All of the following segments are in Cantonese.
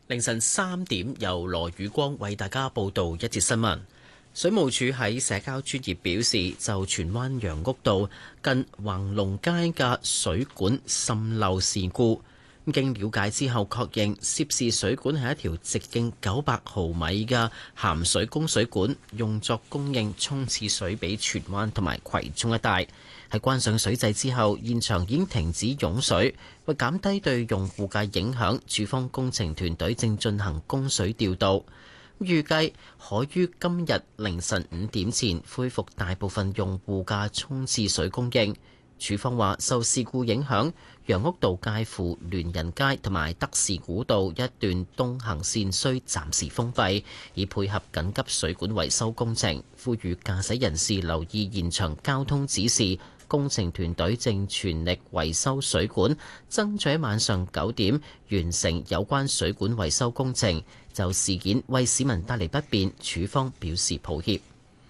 凌晨3點，由羅宇光為大家報道一節新聞。水務署喺社交專頁表示，就荃灣楊屋道近橫龍街嘅水管滲漏事故，經了解之後確認涉事水管係一條直徑900毫米嘅鹹水供水管，用作供應沖廁水俾荃灣同埋葵涌一帶。喺關上水掣之後，現場已經停止湧水，為減低對用戶嘅影響，署方工程團隊正進行供水調度，預計可於今日凌晨5點前恢復大部分用戶嘅沖廁水供應。署方話，受事故影響，楊屋道介乎聯仁街同埋德士古道一段東行線需暫時封閉，以配合緊急水管維修工程。呼籲駕駛人士留意現場交通指示。工程團隊正全力維修水管，爭取晚上9點完成有關水管維修工程。就事件為市民帶嚟不便，署方表示抱歉。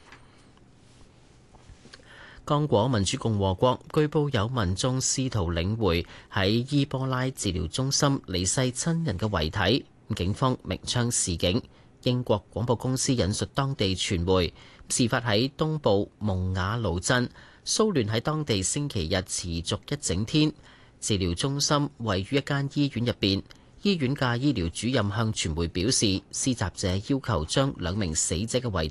剛果民主共和國據報有民眾試圖領回喺伊波拉治療中心離世親人嘅遺體，警方鳴槍示警。英國廣播公司引述當地傳媒，事發喺東部蒙瓦盧鎮。騷亂喺當地星期日持續一整天。治療中心位於一間醫院入邊，醫院嘅醫療主任向傳媒表示，施襲者要求將2名死者嘅遺